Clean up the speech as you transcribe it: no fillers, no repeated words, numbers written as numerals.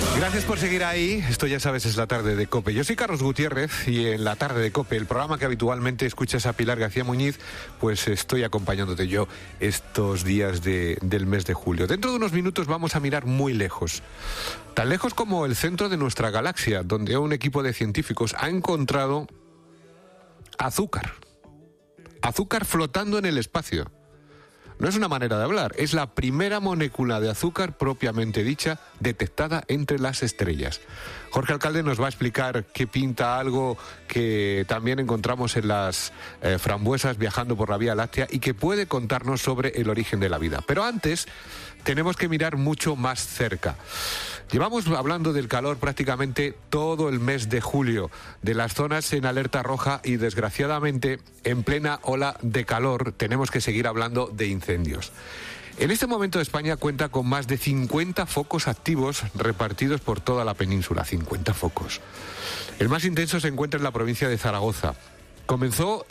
Gracias por seguir ahí. Esto ya sabes, es la tarde de COPE. Yo soy Carlos Gutiérrez y en la tarde de COPE, el programa que habitualmente escuchas a Pilar García Muñiz, pues estoy acompañándote yo estos días del mes de julio. Dentro de unos minutos vamos a mirar muy lejos. Tan lejos como el centro de nuestra galaxia, donde un equipo de científicos ha encontrado azúcar. Azúcar flotando en el espacio. No es una manera de hablar, es la primera molécula de azúcar propiamente dicha detectada entre las estrellas. Jorge Alcalde nos va a explicar qué pinta algo que también encontramos en las frambuesas viajando por la Vía Láctea y que puede contarnos sobre el origen de la vida. Pero antes tenemos que mirar mucho más cerca. Llevamos hablando del calor prácticamente todo el mes de julio, de las zonas en alerta roja y desgraciadamente en plena ola de calor tenemos que seguir hablando de incendios. En este momento España cuenta con más de 50 focos activos repartidos por toda la península, 50 focos. El más intenso se encuentra en la provincia de Zaragoza. Comenzó